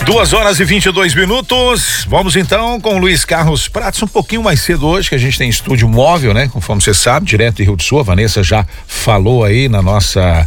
2h22. Vamos então com o Luiz Carlos Prates, um pouquinho mais cedo hoje, que a gente tem estúdio móvel, né? Conforme você sabe, direto de Rio do Sul. A Vanessa já falou aí na nossa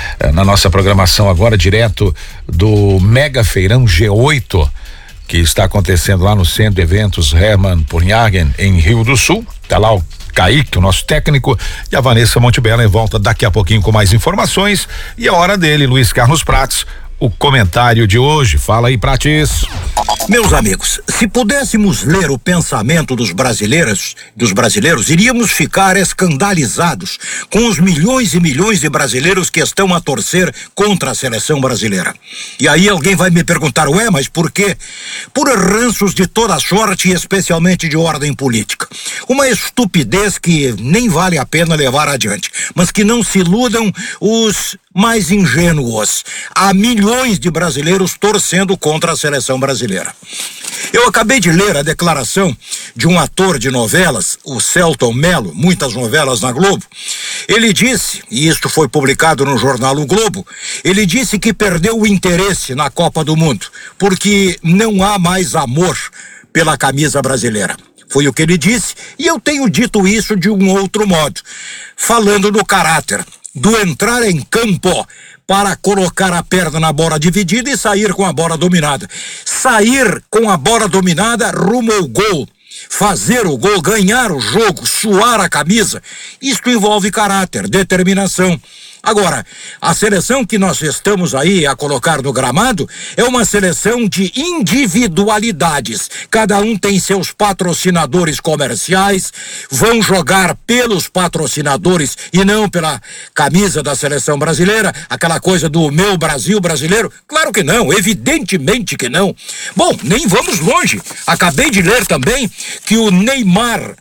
programação agora, direto do Mega Feirão G8, que está acontecendo lá no Centro de Eventos Hermann Purnhagen, em Rio do Sul. Tá lá o Kaique, o nosso técnico, e a Vanessa Montebello em volta daqui a pouquinho com mais informações. E a hora dele, Luiz Carlos Prates, o comentário de hoje. Fala aí, Prates. Meus amigos, se pudéssemos ler o pensamento dos brasileiros, iríamos ficar escandalizados com os milhões e milhões de brasileiros que estão a torcer contra a seleção brasileira. E aí alguém vai me perguntar, ué, mas por quê? Por ranços de toda sorte e especialmente de ordem política. Uma estupidez que nem vale a pena levar adiante, mas que não se iludam os mais ingênuos. Há milhões de brasileiros torcendo contra a seleção brasileira. Eu acabei de ler a declaração de um ator de novelas, o Selton Mello, muitas novelas na Globo. Ele disse, e isto foi publicado no jornal O Globo, ele disse que perdeu o interesse na Copa do Mundo, porque não há mais amor pela camisa brasileira. Foi o que ele disse, e eu tenho dito isso de um outro modo, falando do caráter, do entrar em campo para colocar a perna na bola dividida e sair com a bola dominada. Sair com a bola dominada rumo ao gol, fazer o gol, ganhar o jogo, suar a camisa, isto envolve caráter, determinação. Agora, a seleção que nós estamos aí a colocar no gramado é uma seleção de individualidades. Cada um tem seus patrocinadores comerciais, vão jogar pelos patrocinadores e não pela camisa da seleção brasileira, aquela coisa do meu Brasil brasileiro. Claro que não, evidentemente que não. Bom, nem vamos longe. Acabei de ler também que o Neymar,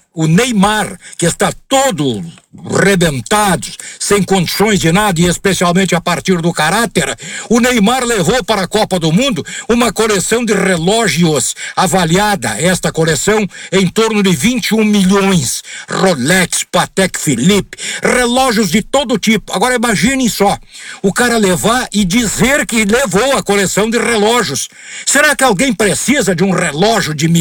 que está todo rebentado, sem condições de nada, e especialmente a partir do caráter, o Neymar levou para a Copa do Mundo uma coleção de relógios avaliada, esta coleção, em torno de 21 milhões. Rolex, Patek Philippe, relógios de todo tipo. Agora imaginem só, o cara levar e dizer que levou a coleção de relógios. Será que alguém precisa de um relógio de